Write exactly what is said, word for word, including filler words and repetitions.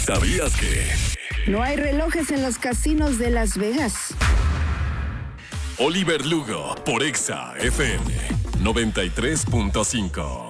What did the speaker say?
¿Sabías que? No hay relojes en los casinos de Las Vegas. Oliver Lugo, por Exa F M noventa y tres punto cinco.